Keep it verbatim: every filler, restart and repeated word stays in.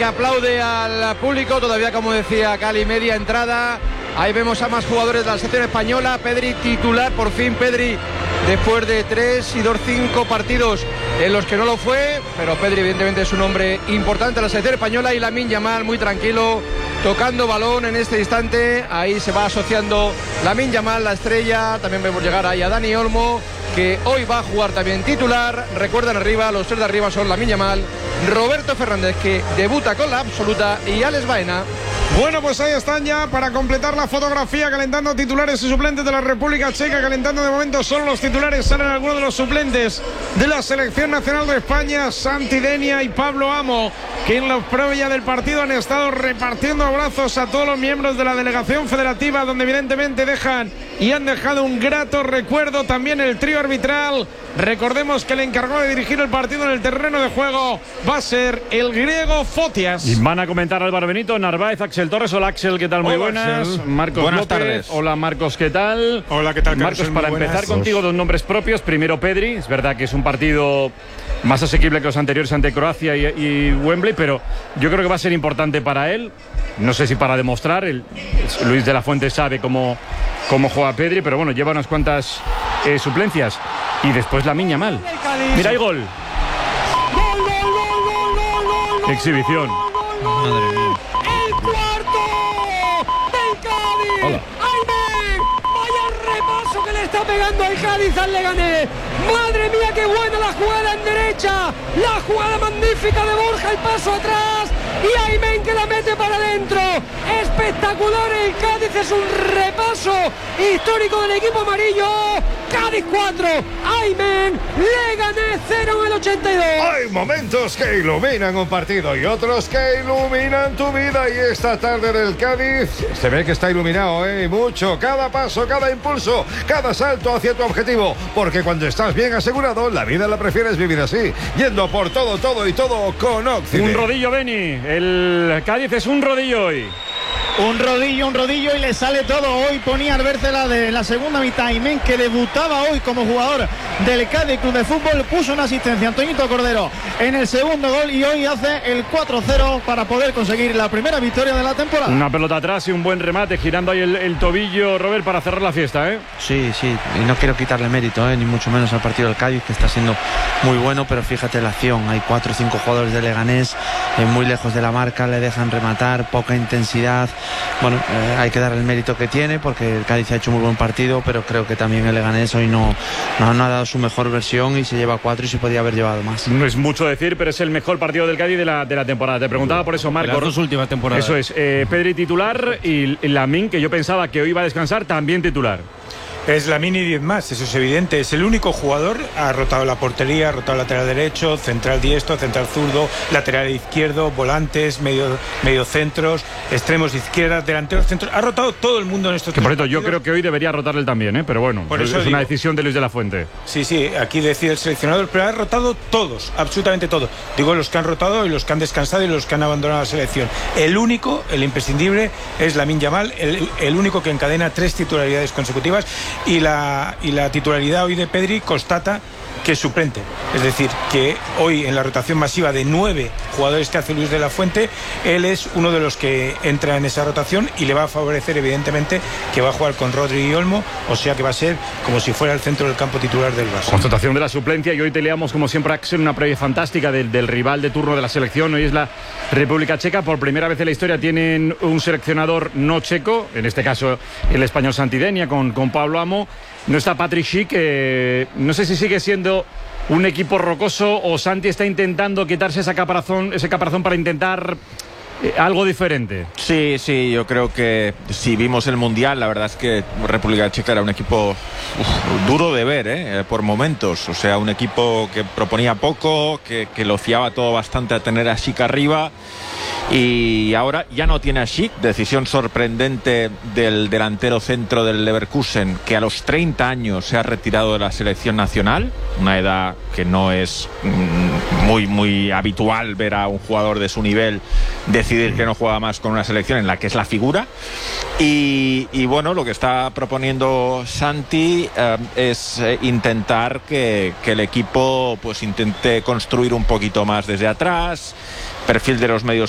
que aplaude al público, todavía como decía Cali, media entrada. Ahí vemos a más jugadores de la selección española. Pedri titular, por fin Pedri, después de tres y dos, cinco partidos en los que no lo fue, pero Pedri evidentemente es un hombre importante en la selección española. Y Lamine Yamal muy tranquilo, tocando balón en este instante. Ahí se va asociando Lamine Yamal, la estrella. También vemos llegar ahí a Dani Olmo, que hoy va a jugar también titular. Recuerdan arriba, los tres de arriba son Lamine Yamal, Roberto Fernández, que debuta con la absoluta, y Alex Baena. Bueno, pues ahí están ya para completar la fotografía, calentando titulares y suplentes de la República Checa. Calentando de momento solo los titulares, salen algunos de los suplentes de la Selección Nacional de España, Santi Denia y Pablo Amo, que en la previa del partido han estado repartiendo abrazos a todos los miembros de la delegación federativa, donde evidentemente dejan y han dejado un grato recuerdo. También el trío arbitral, recordemos que el encargado de dirigir el partido en el terreno de juego va a ser el griego Fotias. Y van a comentar Álvaro Benito, Narváez, Axel Torres. Hola Axel, ¿qué tal? Muy Hola, buenas. Axel. Marcos Buenas López. tardes. Hola Marcos, ¿qué tal? Hola, ¿qué tal? Marcos, para empezar contigo, dos nombres propios. Primero Pedri, es verdad que es un partido más asequible que los anteriores ante Croacia y, y Wembley, pero yo creo que va a ser importante para él. No sé si para demostrar, el, Luis de la Fuente sabe cómo, cómo juega Pedri, pero bueno, lleva unas cuantas eh, suplencias. Y después Lamine Yamal. Mira, hay gol. Qué exhibición. Madre mía. El cuarto del Cádiz. Hola. ¡Aymen! Vaya repaso que le está pegando al Cádiz al Leganés. Madre mía, qué buena la jugada en derecha. La jugada magnífica de Borja, el paso atrás. Y Aymen que la mete para adentro. Espectacular el Cádiz, es un repaso histórico del equipo amarillo. Cádiz cuatro, Aymen, Leganés cero en el ochenta y dos. Hay momentos que iluminan un partido y otros que iluminan tu vida, y esta tarde del Cádiz se ve que está iluminado, ¿eh? Mucho, cada paso, cada impulso, cada salto hacia tu objetivo, porque cuando estás bien asegurado, la vida la prefieres vivir así, yendo por todo, todo y todo con Occident. Un rodillo, Beni. El Cádiz es un rodillo hoy. Un rodillo, un rodillo y le sale todo. Hoy ponía Arbércela de la segunda mitad. Aymen, que debutaba hoy como jugador del Cádiz Club de Fútbol, puso una asistencia a Antoñito Cordero en el segundo gol y hoy hace el cuatro cero para poder conseguir la primera victoria de la temporada. Una pelota atrás y un buen remate, girando ahí el, el tobillo, Robert, para cerrar la fiesta, ¿eh? Sí, sí, y no quiero quitarle mérito, ¿eh? Ni mucho menos al partido del Cádiz, que está siendo muy bueno, pero fíjate la acción, hay cuatro o cinco jugadores de Leganés eh, muy lejos de la marca, le dejan rematar, poca intensidad. Bueno, eh, hay que darle el mérito que tiene, porque el Cádiz ha hecho muy buen partido, pero creo que también el Leganés hoy no, no, no ha dado su mejor versión y se lleva cuatro y se podía haber llevado más. No es mucho decir, pero es el mejor partido del Cádiz de la, de la temporada. Te preguntaba por eso, Marco. Las dos últimas temporadas. Eso es, eh, Pedri titular y Lamine, que yo pensaba que hoy iba a descansar, también titular. Es Lamine y diez más, eso es evidente. Es el único jugador, ha rotado la portería, ha rotado lateral derecho, central diestro, central zurdo, lateral izquierdo, volantes, medio, medio centros, extremos izquierdas, delanteros centros. Ha rotado todo el mundo en estos Que por cierto, yo partidos. creo que hoy debería rotarle también, ¿eh? Pero bueno, Por es eso una digo. decisión de Luis de la Fuente. Sí, sí, aquí decide el seleccionador, pero ha rotado todos, absolutamente todos. Digo, los que han rotado y los que han descansado y los que han abandonado la selección. El único, el imprescindible, es Lamine Yamal, el, el único que encadena tres titularidades consecutivas, y la y la titularidad hoy de Pedri constata que es suplente, es decir, que hoy en la rotación masiva de nueve jugadores que hace Luis de la Fuente, él es uno de los que entra en esa rotación y le va a favorecer evidentemente que va a jugar con Rodri y Olmo, o sea que va a ser como si fuera el centro del campo titular del Barça. Constatación de la suplencia, y hoy te leamos como siempre, Axel, una previa fantástica del, del rival de turno de la selección. Hoy es la República Checa. Por primera vez en la historia tienen un seleccionador no checo, en este caso el español Santi Denia con, con Pablo Amo. No está Patrick Schick, eh, no sé si sigue siendo un equipo rocoso o Santi está intentando quitarse esa caparazón, ese caparazón para intentar eh, algo diferente. Sí, sí, yo creo que si vimos el Mundial, la verdad es que República Checa era un equipo uf, duro de ver, ¿eh? Por momentos. O sea, un equipo que proponía poco, que, que lo fiaba todo bastante a tener a Schick arriba. Y ahora ya no tiene a Schick, decisión sorprendente del delantero centro del Leverkusen, que a los treinta años se ha retirado de la selección nacional, una edad que no es mm, muy muy habitual ver a un jugador de su nivel decidir que no juega más con una selección en la que es la figura. Y, y bueno, lo que está proponiendo Santi eh, es eh, intentar que, que el equipo pues intente construir un poquito más desde atrás, perfil de los medios